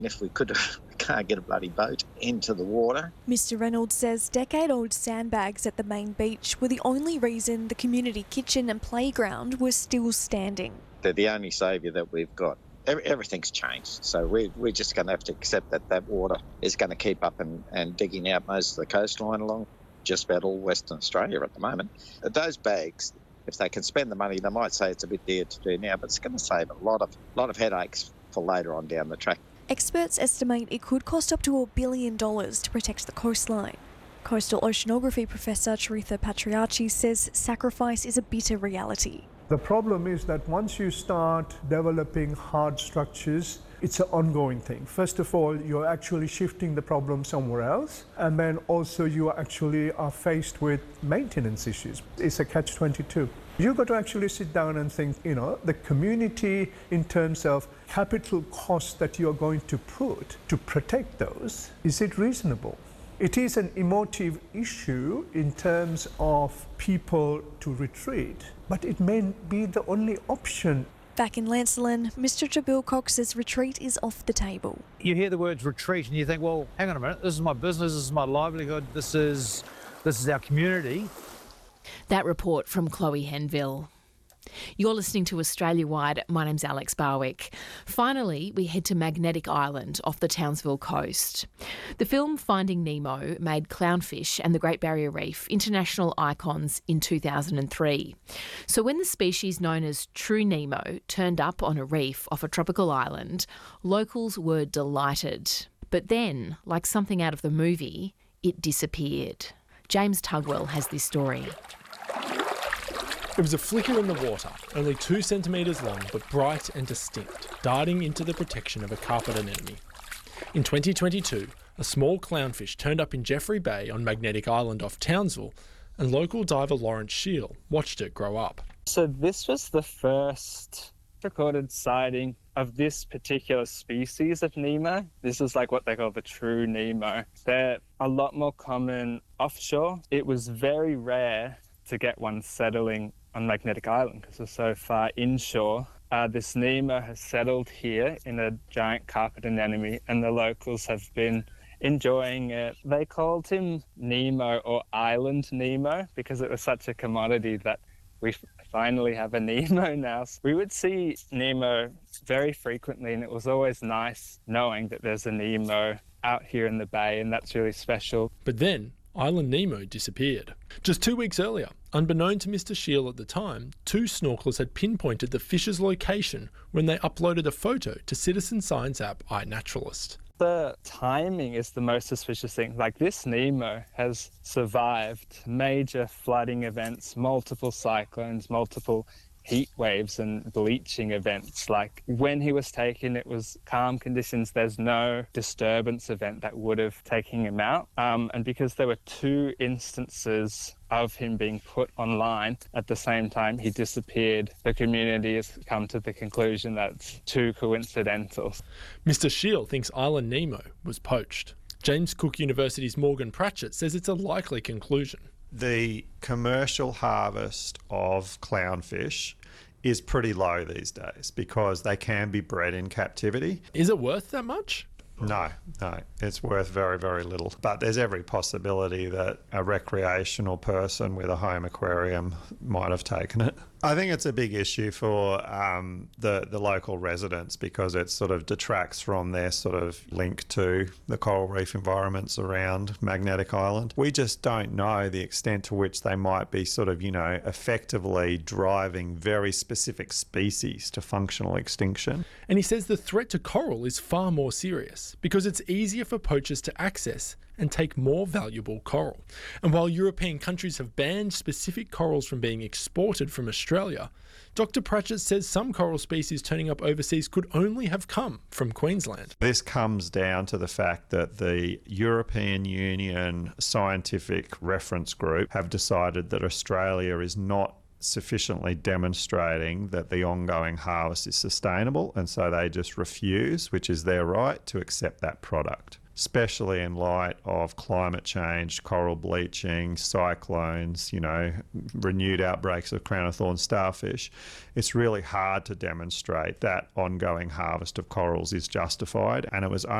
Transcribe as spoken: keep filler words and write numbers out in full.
If we could, we can't get a bloody boat into the water. Mister Reynolds says decade-old sandbags at the main beach were the only reason the community kitchen and playground were still standing. They're the only saviour that we've got. Every, everything's changed, so we, we're just going to have to accept that that water is going to keep up and, and digging out most of the coastline along just about all Western Australia at the moment. Those bags, if they can spend the money, they might say it's a bit dear to do now, but it's going to save a lot of, lot of headaches for later on down the track. Experts estimate it could cost up to a billion dollars to protect the coastline. Coastal oceanography professor Charitha Patriarchi says sacrifice is a bitter reality. The problem is that once you start developing hard structures, it's an ongoing thing. First of all, you're actually shifting the problem somewhere else, and then also you actually are faced with maintenance issues. It's a catch twenty-two. You've got to actually sit down and think, you know, the community in terms of capital costs that you're going to put to protect those, is it reasonable? It is an emotive issue in terms of people to retreat, but it may be the only option. Back in Lancelin, Mister Jabil Cox says retreat is off the table. You hear the words retreat and you think, well, hang on a minute, this is my business, this is my livelihood, this is, this is our community. That report from Chloe Henville. You're listening to Australia Wide. My name's Alex Barwick. Finally, we head to Magnetic Island off the Townsville coast. The film Finding Nemo made clownfish and the Great Barrier Reef international icons in two thousand three. So when the species known as True Nemo turned up on a reef off a tropical island, locals were delighted. But then, like something out of the movie, it disappeared. James Tugwell has this story. It was a flicker in the water, only two centimetres long but bright and distinct, darting into the protection of a carpet anemone. In twenty twenty-two, a small clownfish turned up in Jeffrey Bay on Magnetic Island off Townsville, and local diver Lawrence Shield watched it grow up. So this was the first recorded sighting of this particular species of Nemo. This is like what they call the true Nemo. They're a lot more common offshore. It was very rare to get one settling on Magnetic Island because it's so far inshore. Uh, this Nemo has settled here in a giant carpet anemone, and the locals have been enjoying it. They called him Nemo or Island Nemo because it was such a commodity that we finally have a Nemo now. We would see Nemo very frequently, and it was always nice knowing that there's a Nemo out here in the bay, and that's really special. But then Island Nemo disappeared. Just two weeks earlier, unbeknown to Mister Shield at the time, two snorkelers had pinpointed the fish's location when they uploaded a photo to citizen science app iNaturalist. The timing is the most suspicious thing. Like, this Nemo has survived major flooding events, multiple cyclones, multiple heat waves and bleaching events. Like, when he was taken, it was calm conditions. There's no disturbance event that would have taken him out. Um, and because there were two instances of him being put online at the same time he disappeared, the community has come to the conclusion that it's too coincidental. Mister Shield thinks Island Nemo was poached. James Cook University's Morgan Pratchett says it's a likely conclusion. The commercial harvest of clownfish is pretty low these days because they can be bred in captivity. Is it worth that much? No, no, it's worth very, very little. But there's every possibility that a recreational person with a home aquarium might have taken it. I think it's a big issue for um, the, the local residents because it sort of detracts from their sort of link to the coral reef environments around Magnetic Island. We just don't know the extent to which they might be sort of, you know, effectively driving very specific species to functional extinction. And he says the threat to coral is far more serious because it's easier for poachers to access and take more valuable coral. And while European countries have banned specific corals from being exported from Australia, Doctor Pratchett says some coral species turning up overseas could only have come from Queensland. This comes down to the fact that the European Union Scientific Reference Group have decided that Australia is not sufficiently demonstrating that the ongoing harvest is sustainable, and so they just refuse, which is their right, to accept that product. especially in light of climate change, coral bleaching, cyclones, you know, renewed outbreaks of crown of thorns starfish. It's really hard to demonstrate that ongoing harvest of corals is justified, and it was